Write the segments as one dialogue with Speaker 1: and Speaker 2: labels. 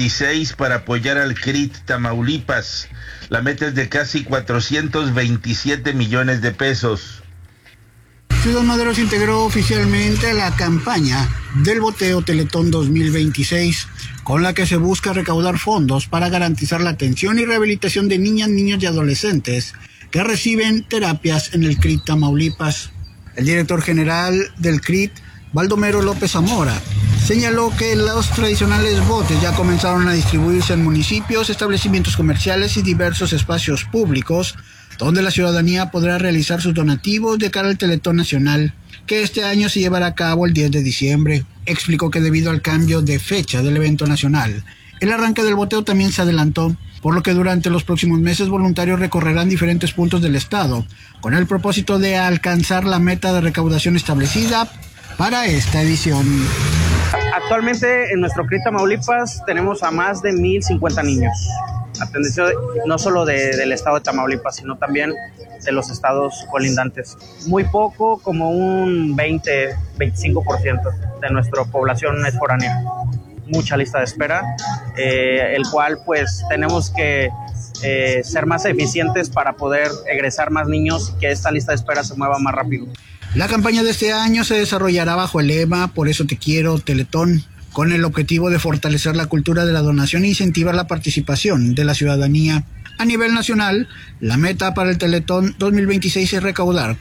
Speaker 1: 2026 para apoyar al CRIT Tamaulipas. La meta es de casi 427 millones de pesos.
Speaker 2: Ciudad Madero se integró oficialmente a la campaña del Boteo Teletón 2026, con la que se busca recaudar fondos para garantizar la atención y rehabilitación de niñas, niños y adolescentes que reciben terapias en el CRIT Tamaulipas. El director general del CRIT, Baldomero López Zamora, señaló que los tradicionales botes ya comenzaron a distribuirse en municipios, establecimientos comerciales y diversos espacios públicos, donde la ciudadanía podrá realizar sus donativos de cara al Teletón Nacional, que este año se llevará a cabo el 10 de diciembre. Explicó que debido al cambio de fecha del evento nacional, el arranque del boteo también se adelantó, por lo que durante los próximos meses voluntarios recorrerán diferentes puntos del estado, con el propósito de alcanzar la meta de recaudación establecida para esta edición.
Speaker 3: Actualmente en nuestro CRIT Tamaulipas tenemos a más de 1,050 niños, atendiendo no solo del estado de Tamaulipas, sino también de los estados colindantes. Muy poco, como un 20-25% de nuestra población es foránea. Mucha lista de espera, el cual pues tenemos que ser más eficientes para poder egresar más niños y que esta lista de espera se mueva más rápido.
Speaker 2: La campaña de este año se desarrollará bajo el lema Por eso te quiero, Teletón, con el objetivo de fortalecer la cultura de la donación e incentivar la participación de la ciudadanía. A nivel nacional, la meta para el Teletón 2026 es recaudar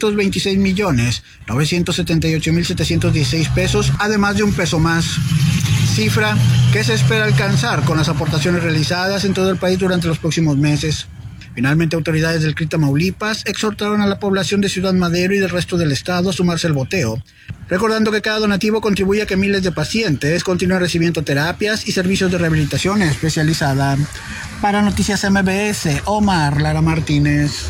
Speaker 2: 426,978,716 pesos, además de un peso más, cifra que se espera alcanzar con las aportaciones realizadas en todo el país durante los próximos meses. Finalmente, autoridades del CRIT Tamaulipas exhortaron a la población de Ciudad Madero y del resto del estado a sumarse al boteo, recordando que cada donativo contribuye a que miles de pacientes continúen recibiendo terapias y servicios de rehabilitación especializada. Para Noticias MBS, Omar Lara Martínez.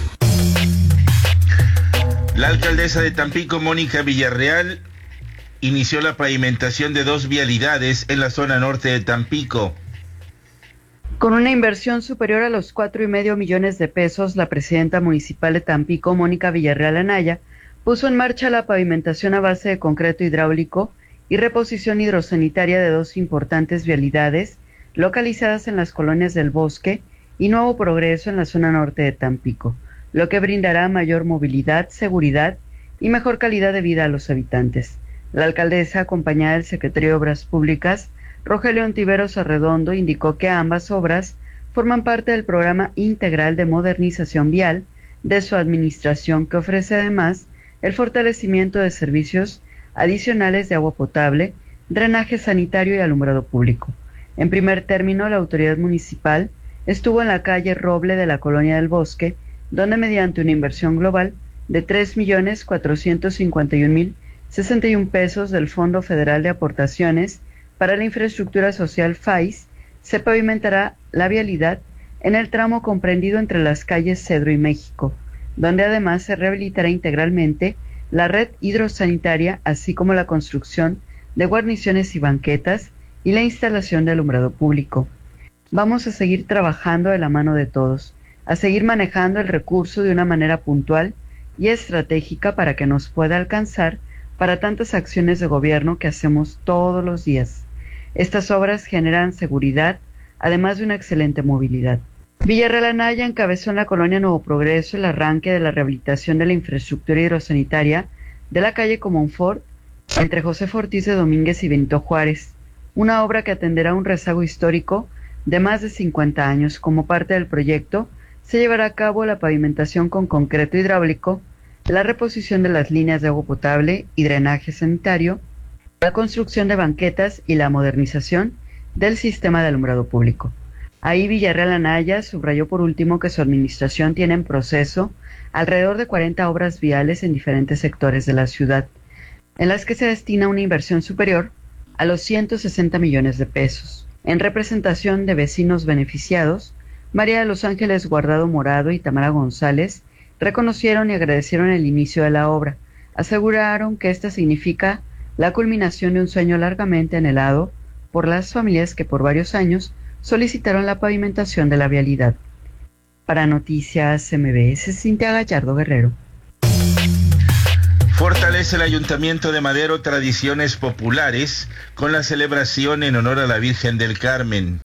Speaker 1: La alcaldesa de Tampico, Mónica Villarreal, inició la pavimentación de 2 vialidades en la zona norte de Tampico.
Speaker 4: Con una inversión superior a los 4,5 millones de pesos, la presidenta municipal de Tampico, Mónica Villarreal Anaya, puso en marcha la pavimentación a base de concreto hidráulico y reposición hidrosanitaria de 2 importantes vialidades localizadas en las colonias del Bosque y Nuevo Progreso en la zona norte de Tampico, lo que brindará mayor movilidad, seguridad y mejor calidad de vida a los habitantes. La alcaldesa, acompañada del secretario de Obras Públicas, Rogelio Ontiveros Arredondo, indicó que ambas obras forman parte del programa integral de modernización vial de su administración, que ofrece además el fortalecimiento de servicios adicionales de agua potable, drenaje sanitario y alumbrado público. En primer término, la autoridad municipal estuvo en la calle Roble de la Colonia del Bosque, donde mediante una inversión global de 3,451,061 pesos del Fondo Federal de Aportaciones para la Infraestructura Social FAIS, se pavimentará la vialidad en el tramo comprendido entre las calles Cedro y México, donde además se rehabilitará integralmente la red hidrosanitaria, así como la construcción de guarniciones y banquetas y la instalación de alumbrado público. Vamos a seguir trabajando de la mano de todos, a seguir manejando el recurso de una manera puntual y estratégica para que nos pueda alcanzar para tantas acciones de gobierno que hacemos todos los días. Estas obras generan seguridad, además de una excelente movilidad. Villarreal Anaya encabezó en la colonia Nuevo Progreso el arranque de la rehabilitación de la infraestructura hidrosanitaria de la calle Comonfort entre José Ortiz de Domínguez y Benito Juárez, una obra que atenderá un rezago histórico de más de 50 años. Como parte del proyecto, se llevará a cabo la pavimentación con concreto hidráulico, la reposición de las líneas de agua potable y drenaje sanitario, la construcción de banquetas y la modernización del sistema de alumbrado público. Ahí Villarreal Anaya subrayó por último que su administración tiene en proceso alrededor de 40 obras viales en diferentes sectores de la ciudad, en las que se destina una inversión superior a los 160 millones de pesos. En representación de vecinos beneficiados, María de los Ángeles Guardado Morado y Tamara González reconocieron y agradecieron el inicio de la obra. Aseguraron que esta significa la culminación de un sueño largamente anhelado por las familias que por varios años solicitaron la pavimentación de la vialidad. Para Noticias MBS, Cintia Gallardo Guerrero.
Speaker 1: Fortalece el Ayuntamiento de Madero tradiciones populares con la celebración en honor a la Virgen del Carmen.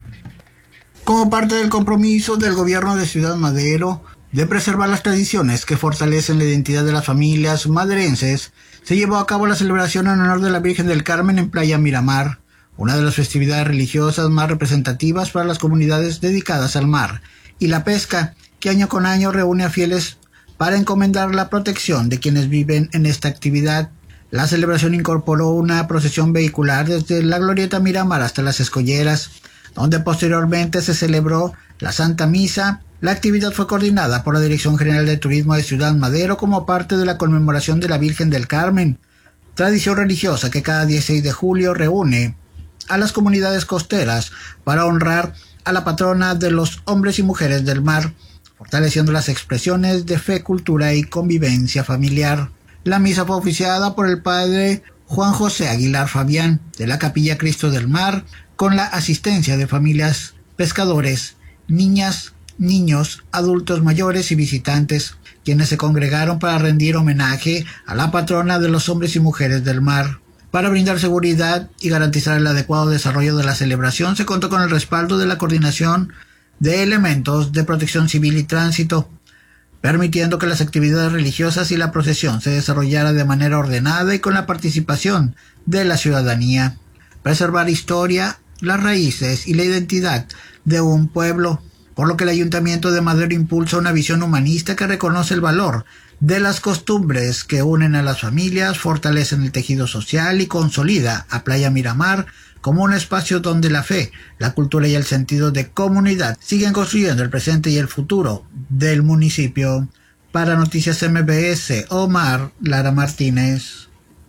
Speaker 2: Como parte del compromiso del gobierno de Ciudad Madero de preservar las tradiciones que fortalecen la identidad de las familias maderenses, se llevó a cabo la celebración en honor de la Virgen del Carmen en Playa Miramar, una de las festividades religiosas más representativas para las comunidades dedicadas al mar y la pesca, que año con año reúne a fieles para encomendar la protección de quienes viven en esta actividad. La celebración incorporó una procesión vehicular desde la Glorieta Miramar hasta las Escolleras, donde posteriormente se celebró la Santa Misa. La actividad fue coordinada por la Dirección General de Turismo de Ciudad Madero como parte de la conmemoración de la Virgen del Carmen, tradición religiosa que cada 16 de julio reúne a las comunidades costeras para honrar a la patrona de los hombres y mujeres del mar, fortaleciendo las expresiones de fe, cultura y convivencia familiar. La misa fue oficiada por el padre Juan José Aguilar Fabián, de la Capilla Cristo del Mar, con la asistencia de familias, pescadores, niñas, niños, adultos mayores y visitantes, quienes se congregaron para rendir homenaje a la patrona de los hombres y mujeres del mar. Para brindar seguridad y garantizar el adecuado desarrollo de la celebración, se contó con el respaldo de la Coordinación de Elementos de Protección Civil y Tránsito, permitiendo que las actividades religiosas y la procesión se desarrollara de manera ordenada y con la participación de la ciudadanía. Preservar historia, las raíces y la identidad de un pueblo, por lo que el Ayuntamiento de Madero impulsa una visión humanista que reconoce el valor de las costumbres que unen a las familias, fortalecen el tejido social y consolida a Playa Miramar como un espacio donde la fe, la cultura y el sentido de comunidad siguen construyendo el presente y el futuro del municipio. Para Noticias MBS, Omar Lara Martínez.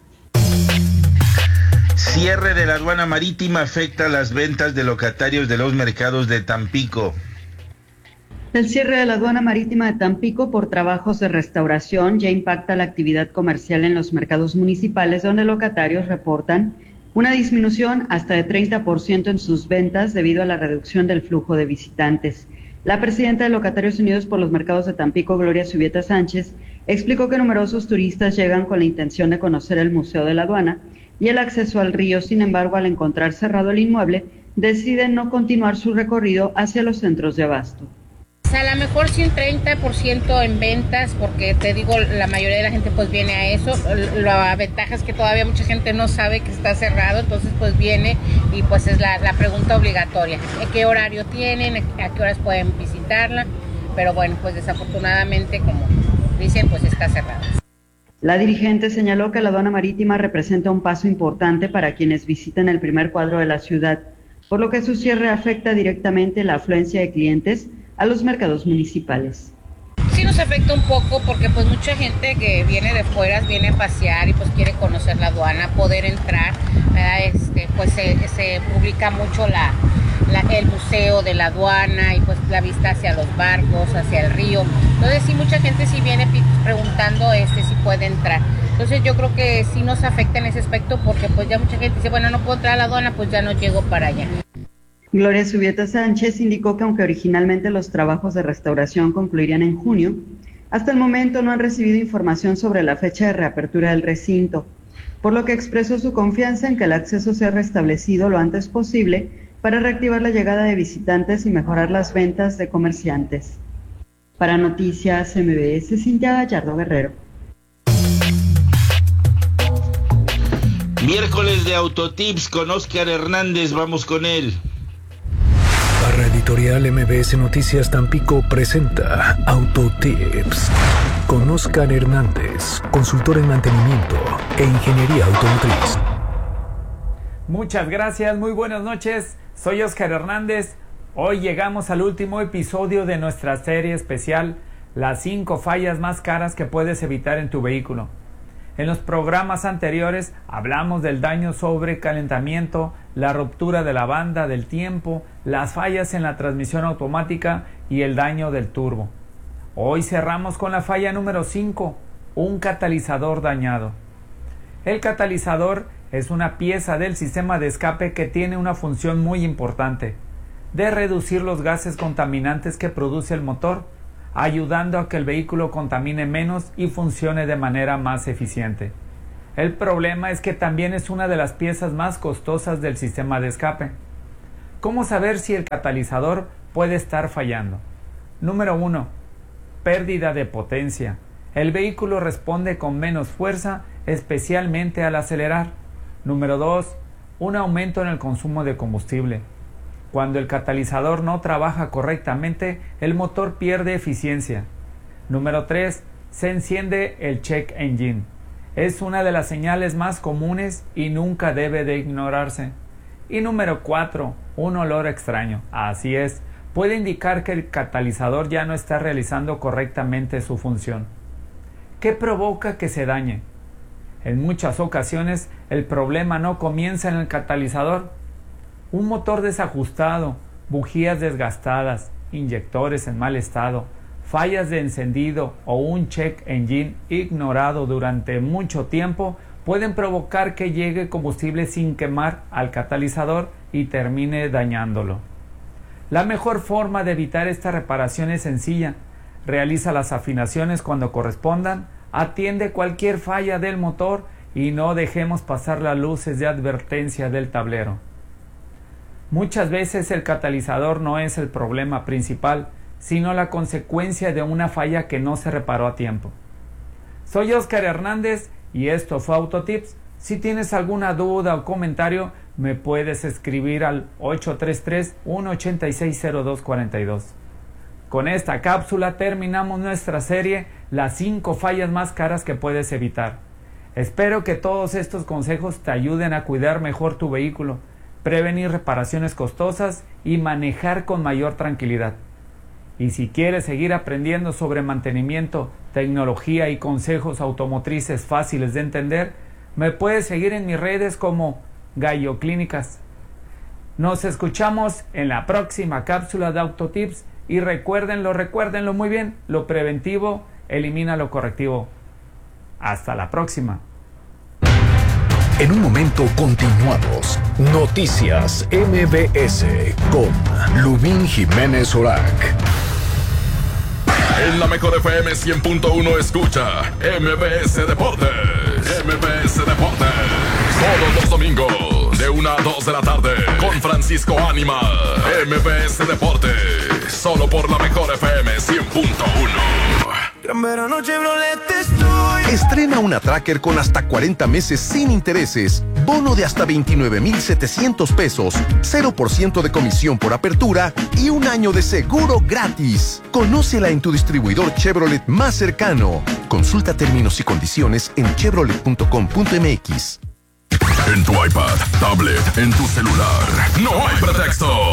Speaker 1: Cierre de la aduana marítima afecta las ventas de locatarios de los mercados de Tampico.
Speaker 4: El cierre de la aduana marítima de Tampico por trabajos de restauración ya impacta la actividad comercial en los mercados municipales, donde locatarios reportan una disminución hasta de 30% en sus ventas debido a la reducción del flujo de visitantes. La presidenta de Locatarios Unidos por los Mercados de Tampico, Gloria Subieta Sánchez, explicó que numerosos turistas llegan con la intención de conocer el Museo de la Aduana y el acceso al río. Sin embargo, al encontrar cerrado el inmueble, deciden no continuar su recorrido hacia los centros de abasto.
Speaker 5: A lo mejor sí un 30% en ventas, porque te digo, la mayoría de la gente pues viene a eso. La ventaja es que todavía mucha gente no sabe que está cerrado, entonces pues viene y pues es la pregunta obligatoria. ¿Qué horario tienen? ¿A qué horas pueden visitarla? Pero bueno, pues desafortunadamente, como dicen, pues está cerrada.
Speaker 4: La dirigente señaló que la aduana marítima representa un paso importante para quienes visitan el primer cuadro de la ciudad, por lo que su cierre afecta directamente la afluencia de clientes a los mercados municipales.
Speaker 5: Sí nos afecta un poco porque pues mucha gente que viene de fuera viene a pasear y pues quiere conocer la aduana, poder entrar, pues se publica mucho el museo de la aduana y pues la vista hacia los barcos, hacia el río. Entonces sí, mucha gente sí viene preguntando si puede entrar. Entonces yo creo que sí nos afecta en ese aspecto porque pues ya mucha gente dice, bueno, no puedo entrar a la aduana, pues ya no llego para allá.
Speaker 4: Gloria Subieta Sánchez indicó que aunque originalmente los trabajos de restauración concluirían en junio, hasta el momento no han recibido información sobre la fecha de reapertura del recinto, por lo que expresó su confianza en que el acceso sea restablecido lo antes posible para reactivar la llegada de visitantes y mejorar las ventas de comerciantes. Para Noticias MBS, Cintia Gallardo Guerrero.
Speaker 1: Miércoles de Autotips con Óscar Hernández, vamos con él.
Speaker 6: Barra Editorial MBS Noticias Tampico presenta Autotips con Óscar Hernández, consultor en mantenimiento e ingeniería automotriz.
Speaker 7: Muchas gracias, muy buenas noches, soy Óscar Hernández. Hoy llegamos al último episodio de nuestra serie especial, las 5 fallas más caras que puedes evitar en tu vehículo. En los programas anteriores hablamos del daño sobre calentamiento, la ruptura de la banda del tiempo, las fallas en la transmisión automática y el daño del turbo. Hoy cerramos con la falla número 5, un catalizador dañado. El catalizador es una pieza del sistema de escape que tiene una función muy importante, de reducir los gases contaminantes que produce el motor, ayudando a que el vehículo contamine menos y funcione de manera más eficiente. El problema es que también es una de las piezas más costosas del sistema de escape. ¿Cómo saber si el catalizador puede estar fallando? Número 1. Pérdida de potencia. El vehículo responde con menos fuerza, especialmente al acelerar. Número 2. Un aumento en el consumo de combustible. Cuando el catalizador no trabaja correctamente, el motor pierde eficiencia. Número 3. Se enciende el check engine. Es una de las señales más comunes y nunca debe de ignorarse. Y número 4. Un olor extraño. Así es, puede indicar que el catalizador ya no está realizando correctamente su función. ¿Qué provoca que se dañe? En muchas ocasiones el problema no comienza en el catalizador. Un motor desajustado, bujías desgastadas, inyectores en mal estado, fallas de encendido o un check engine ignorado durante mucho tiempo pueden provocar que llegue combustible sin quemar al catalizador y termine dañándolo. La mejor forma de evitar esta reparación es sencilla. Realiza las afinaciones cuando correspondan, atiende cualquier falla del motor y no dejemos pasar las luces de advertencia del tablero. Muchas veces el catalizador no es el problema principal, sino la consecuencia de una falla que no se reparó a tiempo. Soy Oscar Hernández y esto fue Autotips. Si tienes alguna duda o comentario, me puedes escribir al 833-186-0242. Con esta cápsula terminamos nuestra serie Las 5 fallas más caras que puedes evitar. Espero que todos estos consejos te ayuden a cuidar mejor tu vehículo, prevenir reparaciones costosas y manejar con mayor tranquilidad. Y si quieres seguir aprendiendo sobre mantenimiento, tecnología y consejos automotrices fáciles de entender, me puedes seguir en mis redes como Gallo Clínicas. Nos escuchamos en la próxima cápsula de Autotips y recuérdenlo muy bien, lo preventivo elimina lo correctivo. Hasta la próxima.
Speaker 6: En un momento continuamos. Noticias MBS con Lubín Jiménez Orac.
Speaker 8: En la mejor FM 100.1 escucha MBS Deportes. MBS Deportes. Todos los domingos de 1 a 2 de la tarde con Francisco Ánima. MBS Deportes. Solo por la mejor FM 100.1.
Speaker 9: Gran verano Chevrolet estoy.
Speaker 10: Estrena una Tracker con hasta 40 meses sin intereses, bono de hasta 29,700 pesos, 0% de comisión por apertura y un año de seguro gratis. Conócela en tu distribuidor Chevrolet más cercano. Consulta términos y condiciones en chevrolet.com.mx.
Speaker 8: En tu iPad, tablet, en tu celular, no hay pretexto.